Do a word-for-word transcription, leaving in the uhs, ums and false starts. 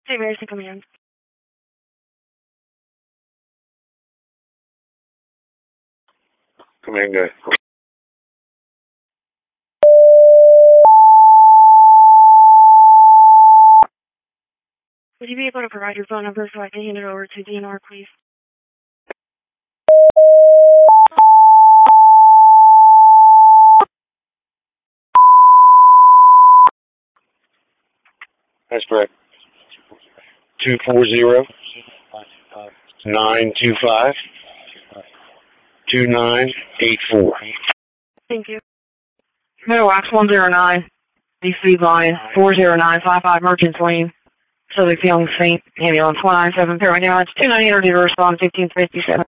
Saint Mary's to command. Command, go. Would you be able to provide your phone number so I can hand it over to D N R, please? That's correct. two four zero, nine two five, two nine eight four. Thank you. Meadowwax one zero nine, D C line four zero nine five five Merchants Lane, Southwick Young Saint, ambulance one nine seven zero. Right now it's two nine eight, ready to respond fifteen fifty-seven.